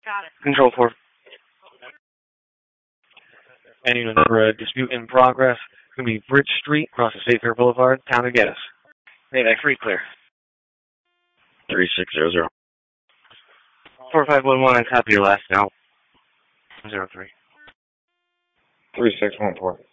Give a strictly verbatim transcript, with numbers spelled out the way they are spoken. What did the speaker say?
Got it. Control four. Any number uh, dispute in progress. It's going to be Bridge Street, across the State Fair Boulevard, town of Geddes. Mayday three clear. three six zero zero. four five one one, copy your last now. Zero three. three six one four.